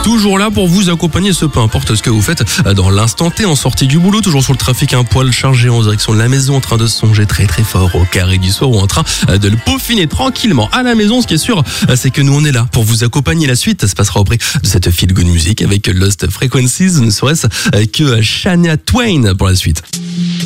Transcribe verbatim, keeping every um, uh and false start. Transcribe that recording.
toujours là pour vous accompagner, ce peu importe ce que vous faites dans l'instant T, en sortie du boulot, toujours sur le trafic, un poil chargé en direction de la maison, en train de songer très très fort au carré du soir, ou en train de le peaufiner tranquillement à la maison. Ce qui est sûr, c'est que nous on est là pour vous accompagner. La suite se passera auprès de cette feel good music avec Lost Frequencies, ne serait-ce que Shania Twain pour la suite.